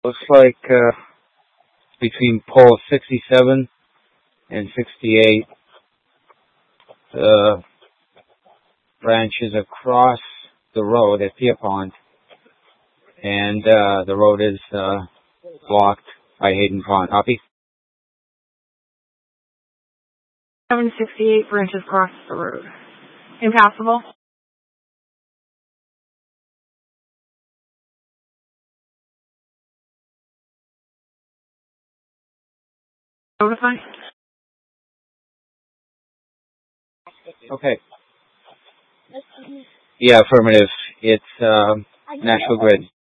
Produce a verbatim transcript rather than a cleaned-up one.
Looks like uh, between pole sixty-seven and sixty-eight, the branches across the road at Pierpont, and uh, the road is uh, blocked by Hayden Pond. Copy? seven sixty-eight branches across the road. Impassable? Notify? Okay. Yeah, affirmative. It's uh, National Grid.